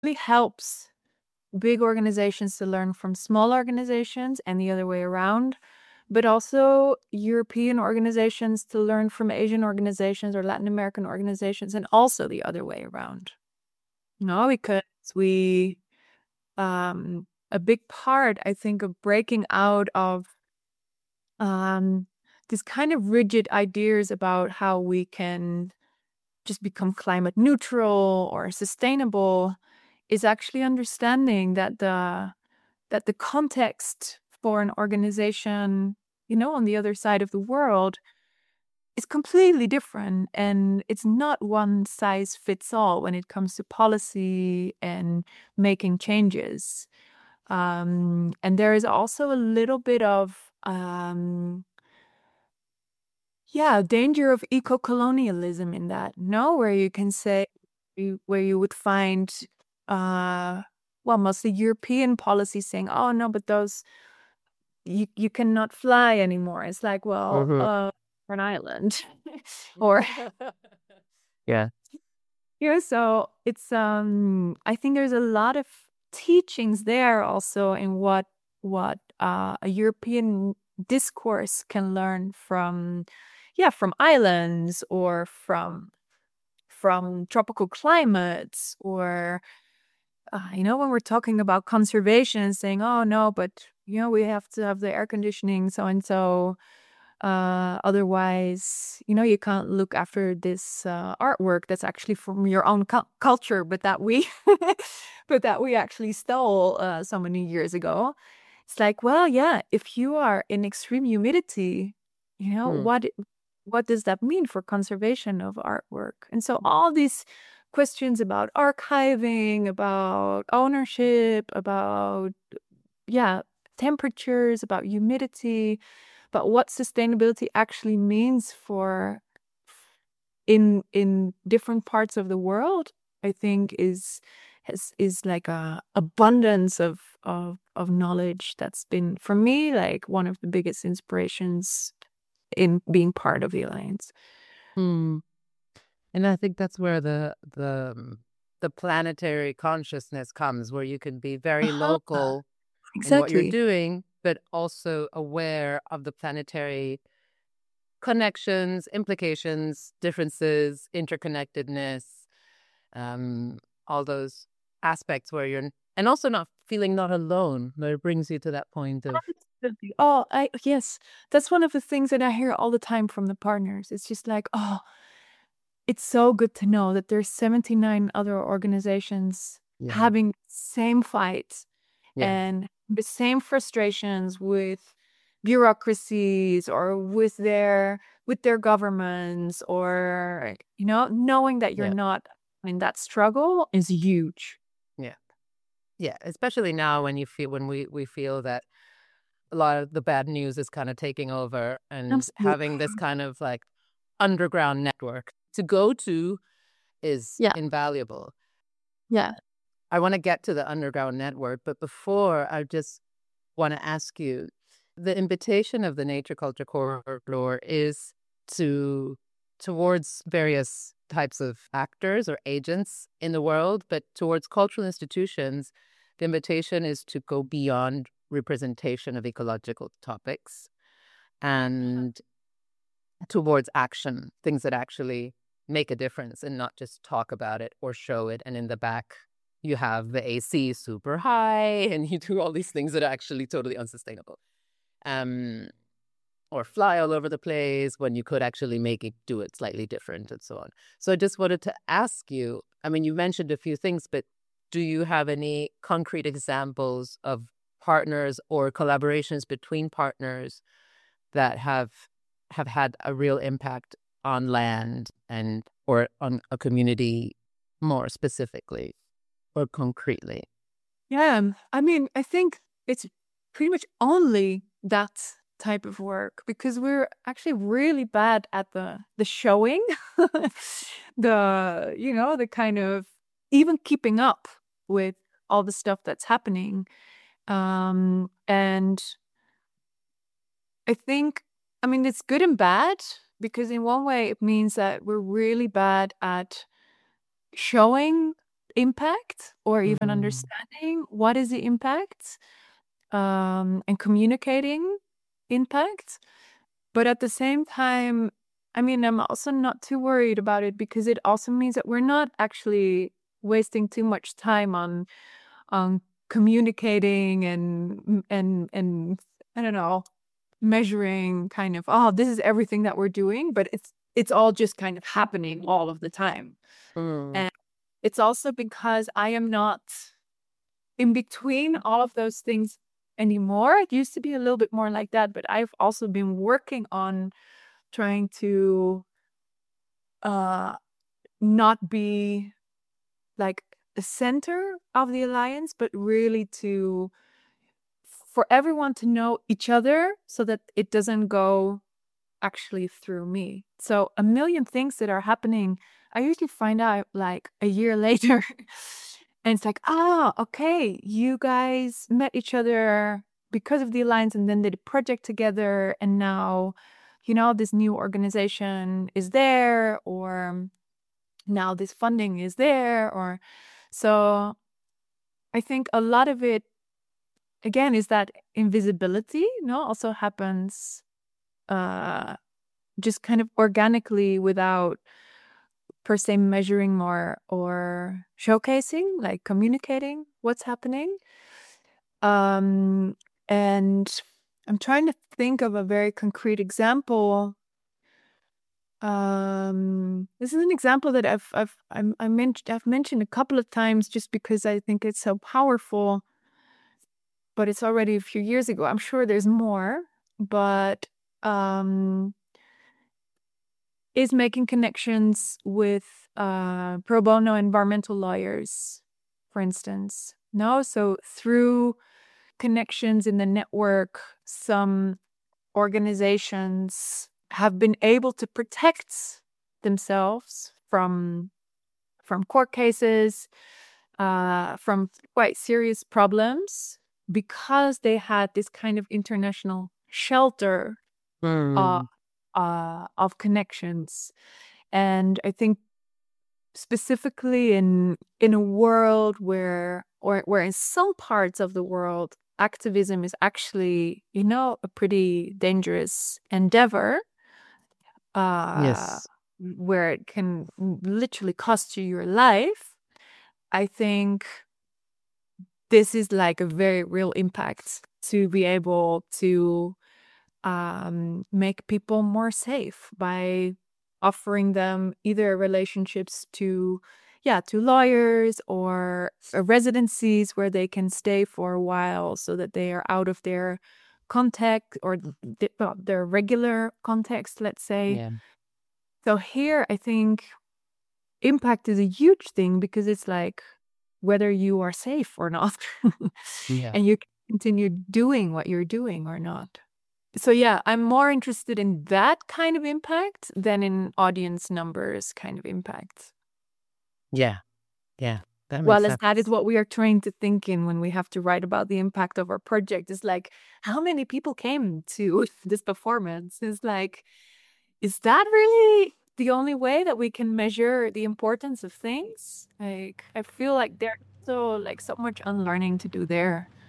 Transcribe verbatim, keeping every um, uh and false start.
really helps big organizations to learn from small organizations and the other way around, but also European organizations to learn from Asian organizations or Latin American organizations, and also the other way around. No, because we, um, a big part, I think, of breaking out of um, this kind of rigid ideas about how we can just become climate neutral or sustainable is actually understanding that the that the context for an organization, you know, on the other side of the world is completely different, and it's not one size fits all when it comes to policy and making changes. Um, and there is also a little bit of um, yeah, danger of eco-colonialism in that, no? Where you can say you where you would find uh well, mostly European policies saying, "Oh no, but those you you cannot fly anymore." It's like, well, Mhm. uh, for an island. Or Yeah. you know, so it's um I think there's a lot of teachings there also in what what uh, a European discourse can learn from yeah, from islands or from from tropical climates or uh, you know, when we're talking about conservation and saying, "Oh no, but you know, we have to have the air conditioning so and so uh, otherwise, you know, you can't look after this uh, artwork that's actually from your own cul culture, but that we but that we actually stole uh, so many years ago." It's like, well, yeah, if you are in extreme humidity, you know, Hmm. what what does that mean for conservation of artwork? And so all these questions about archiving, about ownership, about yeah, temperatures, about humidity, but what sustainability actually means for in in different parts of the world, I think is has is like a abundance of of of knowledge that's been for me like one of the biggest inspirations in being part of the Alliance. Hmm. And I think that's where the the um, the planetary consciousness comes, where you can be very Uh-huh. local in what you're Exactly. doing, but also aware of the planetary connections, implications, differences, interconnectedness, um, all those aspects where you're, and also not feeling not alone. But it brings you to that point of, Absolutely. Oh, I yes. That's one of the things that I hear all the time from the partners. It's just like, "Oh, it's so good to know that there's seventy-nine other organizations yeah, having same fight yeah, and the same frustrations with bureaucracies or with their with their governments or you know, knowing that you're yeah, not in that struggle is huge." yeah, yeah. Especially now when you feel when we we feel that a lot of the bad news is kind of taking over, and Absolutely. having this kind of like underground network to go to is Yeah. invaluable. Yeah. I want to get to the underground network, but before, I just want to ask you, the invitation of the Nature Culture Corridor is to towards various types of actors or agents in the world, but towards cultural institutions, the invitation is to go beyond representation of ecological topics and towards action, things that actually make a difference and not just talk about it or show it. And in the back, you have the A C super high and you do all these things that are actually totally unsustainable. Um, or fly all over the place when you could actually make it do it slightly different and so on. So I just wanted to ask you, I mean, you mentioned a few things, but do you have any concrete examples of partners or collaborations between partners that have have had a real impact on land and or on a community more specifically or concretely? Yeah, um, I mean, I think it's pretty much only that type of work because we're actually really bad at the the showing, the you know the kind of even keeping up with all the stuff that's happening. Um, and I think, I mean, it's good and bad because in one way it means that we're really bad at showing impact or even Mm. understanding what is the impact, um, and communicating impact. But at the same time, I mean, I'm also not too worried about it because it also means that we're not actually wasting too much time on on communicating and and and I don't know, measuring kind of, oh, this is everything that we're doing, but it's it's all just kind of happening all of the time. Mm. And it's also because I am not in between all of those things anymore. It used to be a little bit more like that, but I've also been working on trying to uh not be like the center of the alliance, but really to for everyone to know each other so that it doesn't go actually through me. So a million things that are happening, I usually find out like a year later. And it's like, ah, okay, you guys met each other because of the alliance and then did a project together. And now, you know, this new organization is there, or now this funding is there. Or so I think a lot of it, again, is that invisibility, no, also happens uh just kind of organically without per se measuring or or showcasing, like communicating what's happening. Um, and I'm trying to think of a very concrete example. Um, this is an example that I've I've I'm, I mentioned I've mentioned a couple of times just because I think it's so powerful. But it's already a few years ago. I'm sure there's more, but um, is making connections with uh, pro bono environmental lawyers, for instance. No, so through connections in the network, some organizations have been able to protect themselves from from court cases, uh, from quite serious problems because they had this kind of international shelter uh, Mm. uh, of connections. And I think specifically in in a world where or where in some parts of the world activism is actually, you know, a pretty dangerous endeavor, uh Yes. where it can literally cost you your life. I think this is like a very real impact to be able to um, make people more safe by offering them either relationships to, yeah, to lawyers or uh, residencies where they can stay for a while so that they are out of their contact or th- well, their regular context, let's say. Yeah. So here, I think impact is a huge thing because it's like whether you are safe or not, Yeah. and you can continue doing what you're doing or not. So yeah, I'm more interested in that kind of impact than in audience numbers kind of impact. Yeah. Yeah. That makes Well, as that is sense. what we are trained to think in when we have to write about the impact of our project. Is like, how many people came to this performance? Is like, is that really the only way that we can measure the importance of things? Like, I feel like there's so like so much unlearning to do there.